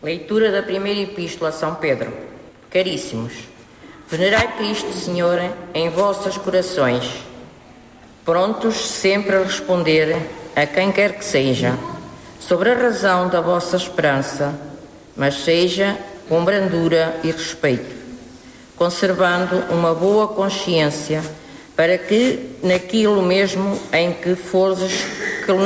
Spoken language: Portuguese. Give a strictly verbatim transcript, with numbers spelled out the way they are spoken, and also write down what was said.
Leitura da primeira Epístola a São Pedro. Caríssimos, venerai Cristo, Senhor, em vossos corações, prontos sempre a responder a quem quer que seja, sobre a razão da vossa esperança, mas seja com brandura e respeito, conservando uma boa consciência, para que, naquilo mesmo em que fordes